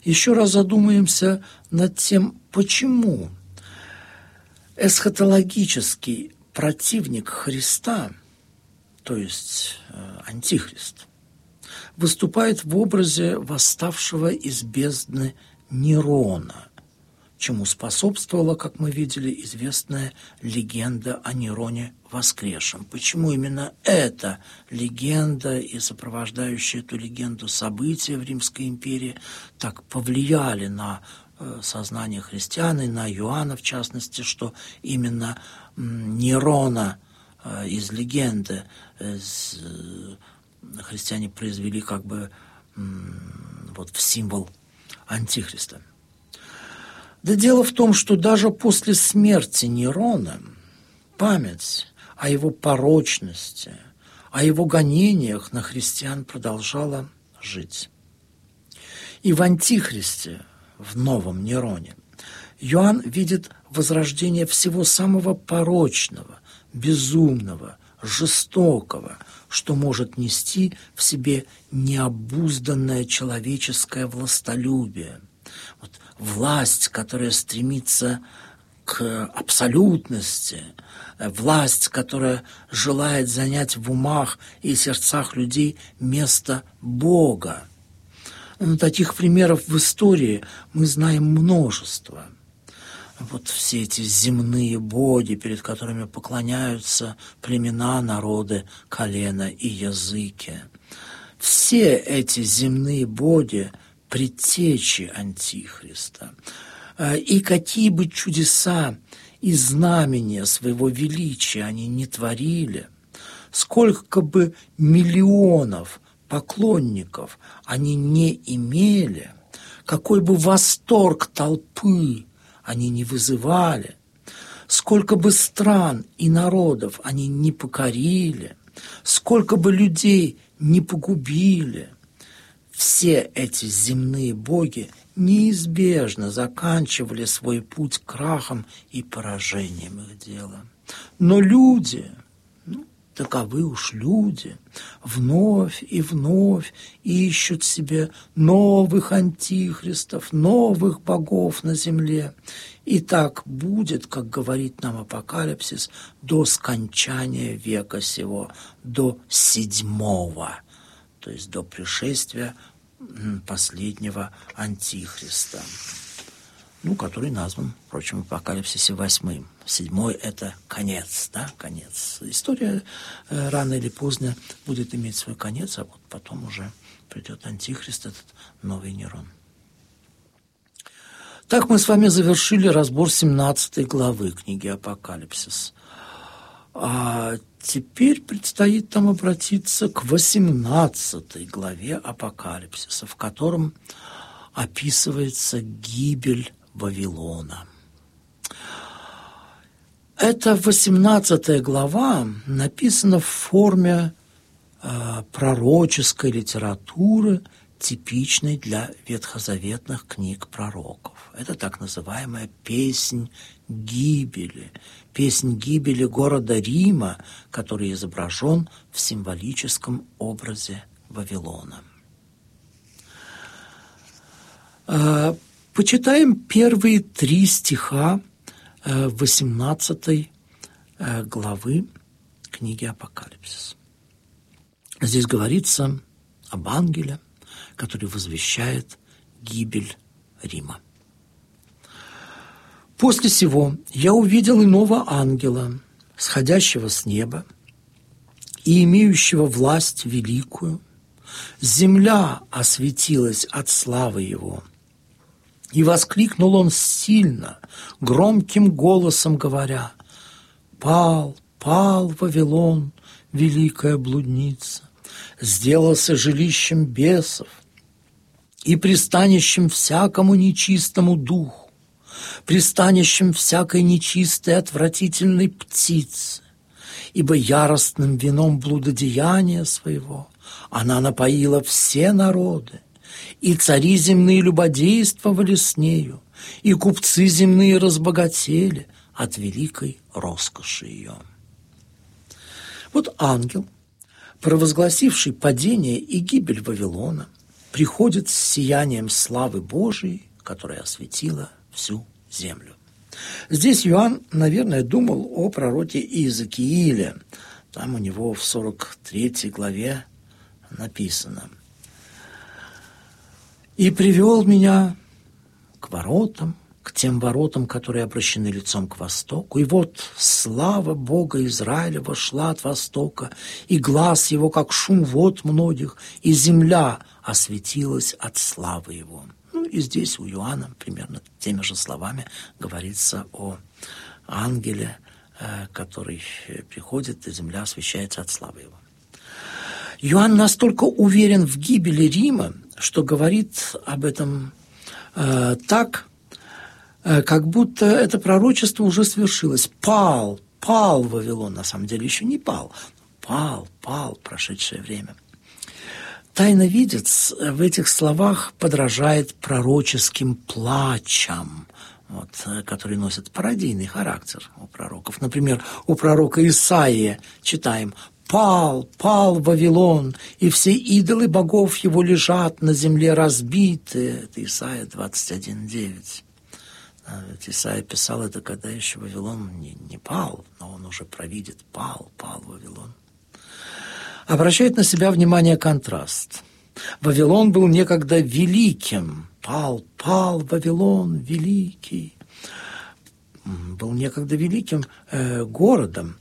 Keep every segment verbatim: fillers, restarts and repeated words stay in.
еще раз задумаемся над тем, почему эсхатологический противник Христа, то есть э, Антихрист, выступает в образе восставшего из бездны Нерона, чему способствовала, как мы видели, известная легенда о Нероне воскресшем. Почему именно эта легенда и сопровождающие эту легенду события в Римской империи так повлияли на э, сознание христиан и на Иоанна, в частности, что именно м, Нерона э, из легенды э, с, э, христиане произвели как бы м, вот в символ Антихриста. Да дело в том, что даже после смерти Нерона память о его порочности, о его гонениях на христиан продолжала жить. И в Антихристе, в новом Нероне, Иоанн видит возрождение всего самого порочного, безумного, жестокого, что может нести в себе необузданное человеческое властолюбие. Вот власть, которая стремится к абсолютности, власть, которая желает занять в умах и сердцах людей место Бога. Ну, таких примеров в истории мы знаем множество. Вот все эти земные боги, перед которыми поклоняются племена, народы, колена и языки. Все эти земные боги – предтечи Антихриста. И какие бы чудеса и знамения своего величия они не творили, сколько бы миллионов поклонников они не имели, какой бы восторг толпы они не вызывали, сколько бы стран и народов они не покорили, сколько бы людей не погубили, все эти земные боги неизбежно заканчивали свой путь крахом и поражением их дела. Но люди, ну, таковы уж люди, вновь и вновь ищут себе новых антихристов, новых богов на земле. И так будет, как говорит нам Апокалипсис, до скончания века сего, до седьмого, то есть до пришествия последнего Антихриста, ну, который назван, впрочем, в Апокалипсисе восьмым. Седьмой – это конец, да, конец. История э, рано или поздно будет иметь свой конец, а вот потом уже придет Антихрист, этот новый Нерон. Так мы с вами завершили разбор семнадцатой главы книги «Апокалипсис». А теперь предстоит нам обратиться к восемнадцатой главе Апокалипсиса, в котором описывается гибель Вавилона. Эта восемнадцатая глава написана в форме э, пророческой литературы, типичной для ветхозаветных книг пророков. Это так называемая «Песнь гибели», песнь гибели города Рима, который изображен в символическом образе Вавилона. Почитаем первые три стиха восемнадцатой главы книги «Апокалипсис». Здесь говорится об ангеле, который возвещает гибель Рима. «После сего я увидел иного ангела, сходящего с неба и имеющего власть великую. Земля осветилась от славы его. И воскликнул он сильно, громким голосом говоря: «Пал, пал Вавилон, великая блудница, сделался жилищем бесов и пристанищем всякому нечистому духу, пристанищем всякой нечистой отвратительной птицы, ибо яростным вином блудодеяния своего она напоила все народы, и цари земные любодействовали с нею, и купцы земные разбогатели от великой роскоши ее». Вот ангел, провозгласивший падение и гибель Вавилона, приходит с сиянием славы Божией, которая осветила всю землю. Здесь Иоанн, наверное, думал о пророке Иезекииле. Там у него в сорок третьей главе написано: «И привел меня к воротам, к тем воротам, которые обращены лицом к востоку. И вот слава Бога Израиля вошла от востока, и глас его, как шум вод многих, и земля осветилась от славы его». Ну и здесь у Иоанна примерно теми же словами говорится о ангеле, который приходит, и земля освещается от славы его. Иоанн настолько уверен в гибели Рима, что говорит об этом э, так, э, как будто это пророчество уже свершилось. Пал, пал Вавилон, на самом деле еще не пал. Пал, пал, прошедшее время. Тайновидец в этих словах подражает пророческим плачам, вот, которые носят пародийный характер у пророков. Например, у пророка Исаии читаем: «Пал, пал Вавилон, и все идолы богов его лежат на земле разбитые». Это Исаия двадцать один девять. Ведь Исаия писал это, когда еще Вавилон не, не пал, но он уже провидит: пал, пал Вавилон. Обращает на себя внимание контраст. Вавилон был некогда великим. Пал, пал Вавилон великий. Был некогда великим э, городом.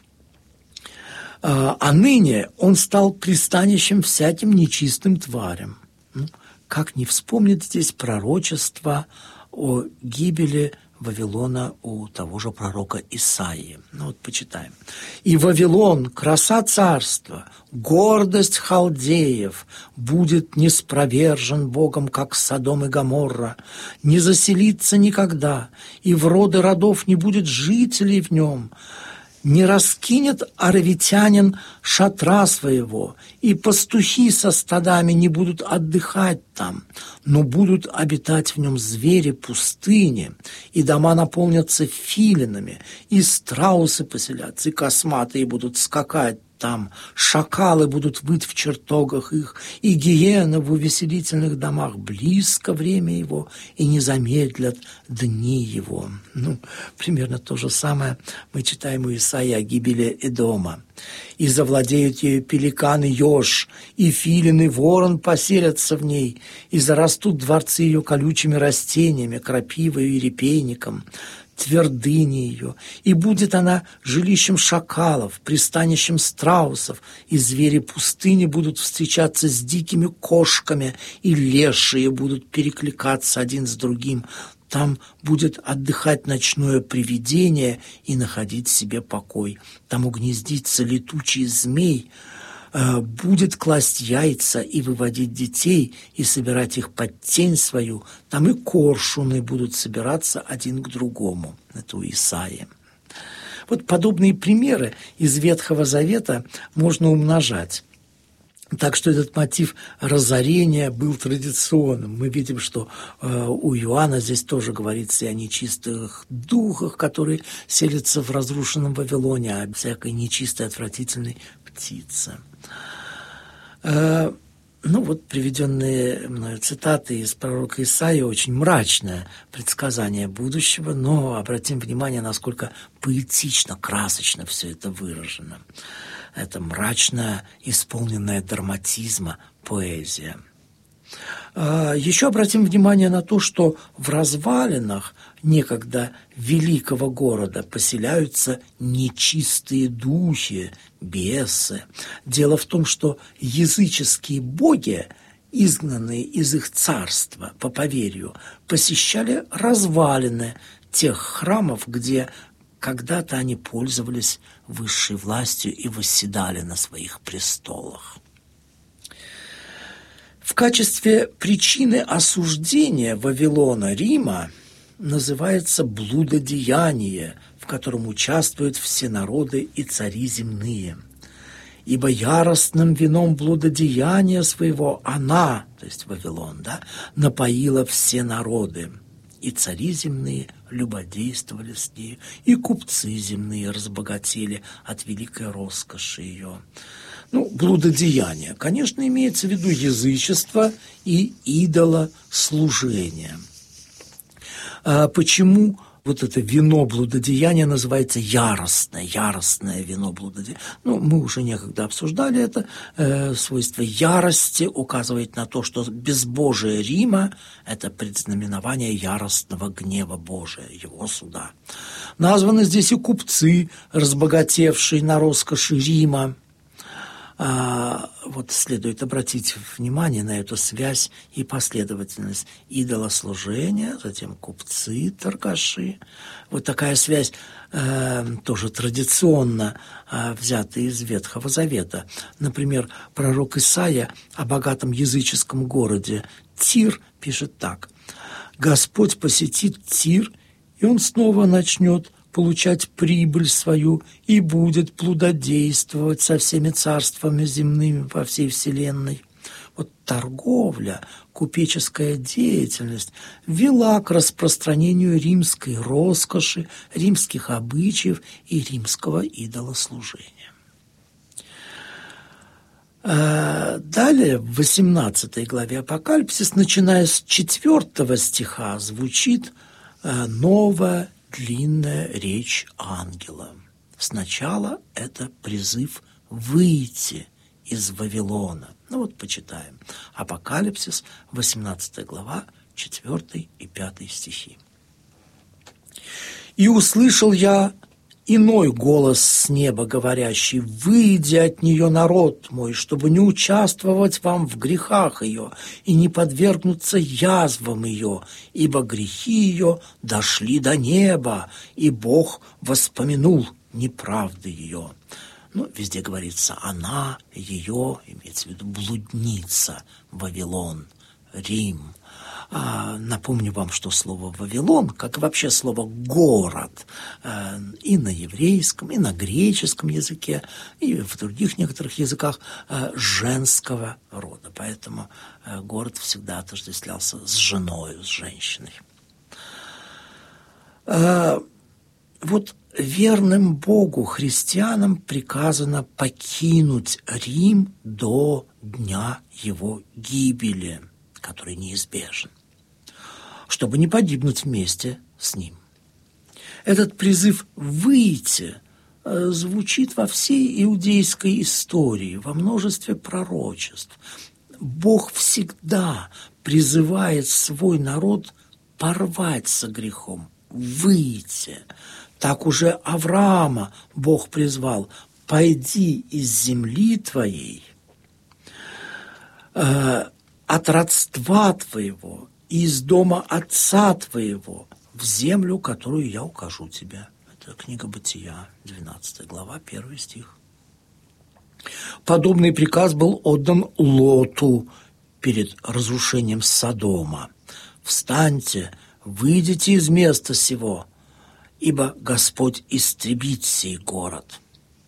А, а ныне он стал пристанищем всяким нечистым тварям. Ну, как не вспомнить здесь пророчество о гибели Вавилона у того же пророка Исаии. Ну вот почитаем. «И Вавилон, краса царства, гордость халдеев, будет неспровержен Богом, как Содом и Гоморра, не заселится никогда, и в роды родов не будет жителей в нем. Не раскинет аравитянин шатра своего, и пастухи со стадами не будут отдыхать там, но будут обитать в нем звери пустыни, и дома наполнятся филинами, и страусы поселятся, и косматые будут скакать там, шакалы будут выть в чертогах их, и гиены в увеселительных домах. Близко время его, и не замедлят дни его». Ну, примерно то же самое мы читаем у Исаии о гибели Эдома. «И завладеют ею пеликан и еж, и филин и ворон поселятся в ней, и зарастут дворцы ее колючими растениями, крапивою и репейником, твердыни ее, и будет она жилищем шакалов, пристанищем страусов, и звери пустыни будут встречаться с дикими кошками, и лешие будут перекликаться один с другим. Там будет отдыхать ночное привидение и находить себе покой. Там угнездится летучий змей, будет класть яйца и выводить детей, и собирать их под тень свою. Там и коршуны будут собираться один к другому». Это у Исаии. Вот подобные примеры из Ветхого Завета можно умножать. Так что этот мотив разорения был традиционным. Мы видим, что э, у Иоанна здесь тоже говорится и о нечистых духах, которые селятся в разрушенном Вавилоне, о всякой нечистой, отвратительной птице. Э, ну вот приведенные мною цитаты из пророка Исаии, очень мрачное предсказание будущего, но обратим внимание, насколько поэтично, красочно все это выражено. Это мрачная, исполненная драматизма поэзия. Еще обратим внимание на то, что в развалинах некогда великого города поселяются нечистые духи, бесы. Дело в том, что языческие боги, изгнанные из их царства по поверью, посещали развалины тех храмов, где когда-то они пользовались высшей властью и восседали на своих престолах. В качестве причины осуждения Вавилона Рима называется блудодеяние, в котором участвуют все народы и цари земные. Ибо яростным вином блудодеяния своего она, то есть Вавилон, да, напоила все народы. И цари земные любодействовали с ней, и купцы земные разбогатели от великой роскоши ее. Ну, блудодеяние, конечно, имеется в виду язычество и идолослужение. А почему вот это вино блудодеяния называется яростное, яростное вино блудодеяния? Ну, мы уже некогда обсуждали это. Э, свойство ярости указывает на то, что безбожие Рима – это предзнаменование яростного гнева Божия, его суда. Названы здесь и купцы, разбогатевшие на роскоши Рима. А, вот следует обратить внимание на эту связь и последовательность идолослужения, затем купцы, торгаши. Вот такая связь э, тоже традиционно э, взята из Ветхого Завета. Например, пророк Исаия о богатом языческом городе Тир пишет так: «Господь посетит Тир, и он снова начнет получать прибыль свою и будет плододействовать со всеми царствами земными по всей вселенной». Вот торговля, купеческая деятельность вела к распространению римской роскоши, римских обычаев и римского идолослужения. Далее, в восемнадцатой главе Апокалипсис, начиная с четвертого стиха, звучит новая длинная речь ангела. Сначала это призыв выйти из Вавилона. Ну вот почитаем. Апокалипсис, восемнадцатая глава, четвёртый и пятый стихи. «И услышал я иной голос с неба, говорящий: выйди от нее, народ мой, чтобы не участвовать вам в грехах ее и не подвергнуться язвам ее, ибо грехи ее дошли до неба, и Бог воспомянул неправды ее». Ну, везде говорится «она», «ее», имеется в виду блудница, Вавилон, Рим. А, напомню вам, что слово «Вавилон», как и вообще слово «город», э, и на еврейском, и на греческом языке, и в других некоторых языках э, женского рода. Поэтому э, город всегда отождествлялся с женой, с женщиной. Э, вот верным Богу христианам приказано покинуть Рим до дня его гибели, который неизбежен, чтобы не погибнуть вместе с ним. Этот призыв «выйти» звучит во всей иудейской истории, во множестве пророчеств. Бог всегда призывает свой народ порвать со грехом, выйти. Так уже Авраама Бог призвал: «Пойди из земли твоей, э, от родства твоего и из дома отца твоего в землю, которую я укажу тебе». Это книга Бытия, двенадцатая глава, первый стих. Подобный приказ был отдан Лоту перед разрушением Содома: «Встаньте, выйдите из места сего, ибо Господь истребит сей город».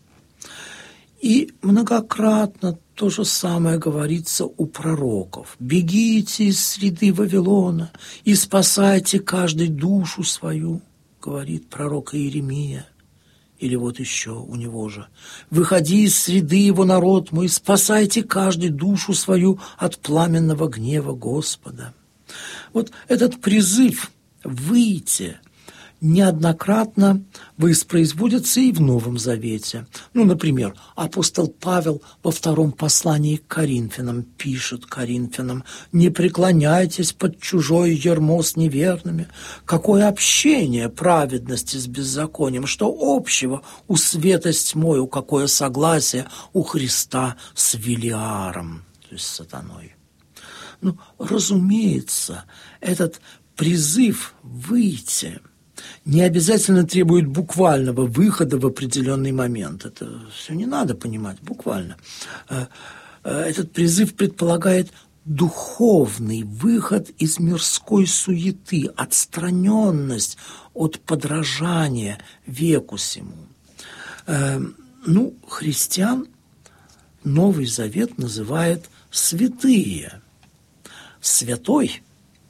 И многократно то же самое говорится у пророков: «Бегите из среды Вавилона и спасайте каждый душу свою», говорит пророк Иеремия. Или вот еще у него же: «Выходи из среды его, народ мой, спасайте каждый душу свою от пламенного гнева Господа». Вот этот призыв «выйти» неоднократно воспроизводится и в Новом Завете. Ну, например, апостол Павел во втором послании к Коринфянам пишет Коринфянам: «Не преклоняйтесь под чужое ярмо с неверными. Какое общение праведности с беззаконием? Что общего у света с тьмою? Какое согласие у Христа с Велиаром?» То есть с сатаной. Ну, разумеется, этот призыв «выйти» не обязательно требует буквального выхода в определенный момент. Это все не надо понимать буквально. Этот призыв предполагает духовный выход из мирской суеты, отстраненность от подражания веку сему. Ну, христиан Новый Завет называет святые. Святой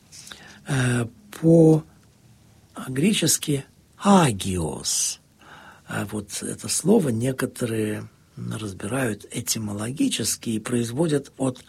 по гречески «агиос». А вот это слово некоторые разбирают этимологически и производят от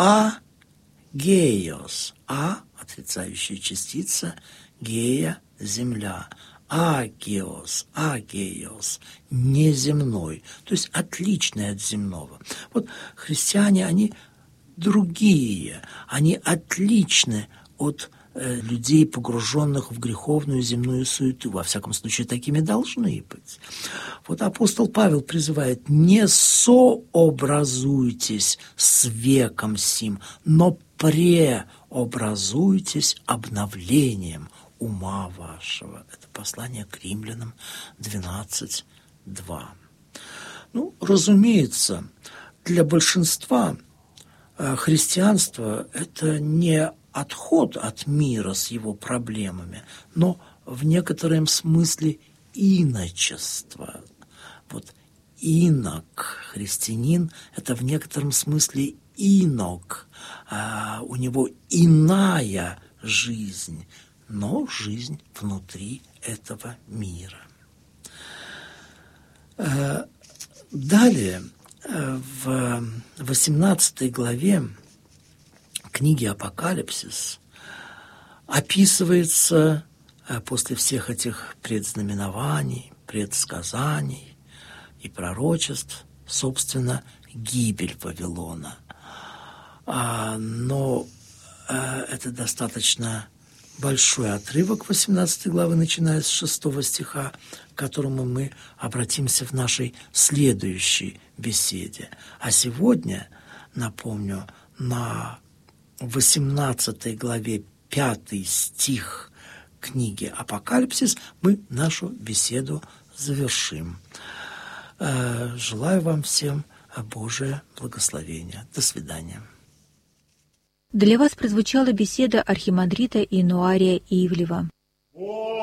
«агеос». «А» – отрицающая частица, «гея» – земля. Агеос, агеос, неземной, то есть отличный от земного. Вот христиане, они другие, они отличны от э, людей, погруженных в греховную земную суету. Во всяком случае, такими должны быть. Вот апостол Павел призывает: не сообразуйтесь с веком сим, но преобразуйтесь обновлением ума вашего. Это послание к Римлянам двенадцать два. Ну, разумеется, для большинства э, христианство – это не отход от мира с его проблемами, но в некотором смысле иночество. Вот инок, христианин – это в некотором смысле инок. А у него иная жизнь, но жизнь внутри этого мира. Далее, в восемнадцатой главе книги «Апокалипсис» описывается, после всех этих предзнаменований, предсказаний и пророчеств, собственно, гибель Вавилона. Но это достаточно большой отрывок восемнадцатой главы, начиная с шестого стиха, к которому мы обратимся в нашей следующей беседе. А сегодня, напомню, на восемнадцатой главе пятый стих книги «Апокалипсис» мы нашу беседу завершим. Желаю вам всем Божие благословение. До свидания. Для вас прозвучала беседа архимандрита Иануария Ивлева.